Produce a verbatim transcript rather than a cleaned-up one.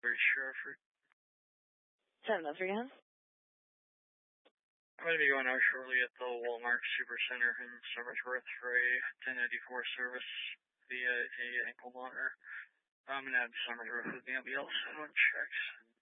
British Stratford. Seven oh three, huh? I'm going to be going out shortly at the Walmart Supercenter in Somersworth for a ten ninety-four service via a ankle monitor. I'm going to have Somersworth with me. I'll be all set on checks.